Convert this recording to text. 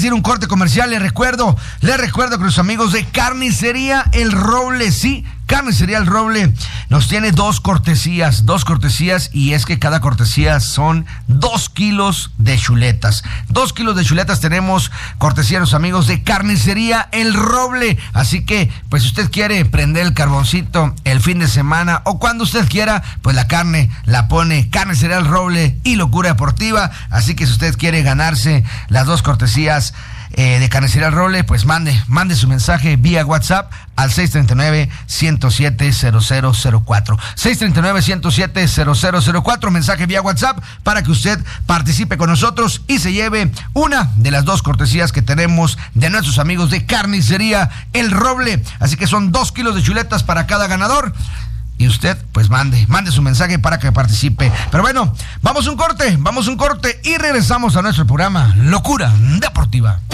antes de ir a un corte comercial, les recuerdo que los amigos de Carnicería El Roble, sí, Carnicería El Roble nos tiene dos cortesías, y es que cada cortesía son 2 kilos de chuletas. 2 kilos de chuletas tenemos cortesía de los amigos de Carnicería El Roble. Así que, pues si usted quiere prender el carboncito el fin de semana o cuando usted quiera, pues la carne la pone Carnicería El Roble y Locura Deportiva. Así que si usted quiere ganarse las dos cortesías de Carnicería El Roble, pues mande su mensaje vía WhatsApp al 639-107-0004. 639-107-0004, mensaje vía WhatsApp para que usted participe con nosotros y se lleve una de las dos cortesías que tenemos de nuestros amigos de Carnicería El Roble. Así que son 2 kilos de chuletas para cada ganador. Y usted, pues mande su mensaje para que participe. Pero bueno, vamos a un corte y regresamos a nuestro programa Locura Deportiva.